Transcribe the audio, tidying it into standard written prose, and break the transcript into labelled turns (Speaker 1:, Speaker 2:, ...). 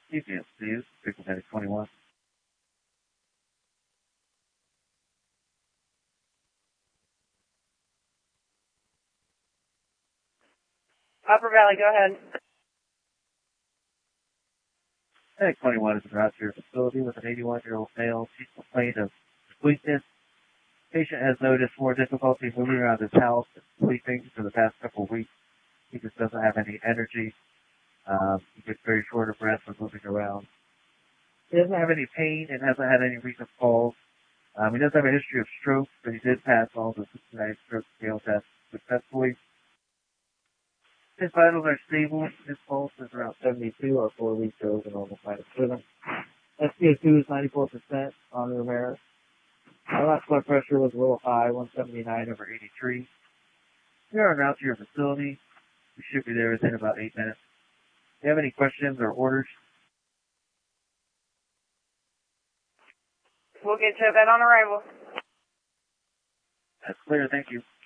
Speaker 1: GPS, please. Pickle Medic 21.
Speaker 2: Upper Valley, go ahead.
Speaker 1: Medic 21 is en route to your facility with an 81-year-old male. She's complained of weakness. Patient has noticed more difficulty moving around his house and sleeping for the past couple of weeks. He just doesn't have any energy. He gets very short of breath when moving around. He doesn't have any pain and hasn't had any recent falls. He does have a history of stroke, but he did pass all the Cincinnati stroke scale tests successfully. His vitals are stable. His pulse is around 72 or 4 weeks over normal vital rhythm. SpO2 is 94% on Ramirez. Our last blood pressure was a little high, 179/83. We are en route to your facility. We should be there within about 8 minutes. If you have any questions or orders,
Speaker 2: We'll get you a bed on arrival.
Speaker 1: that's clear. Thank you.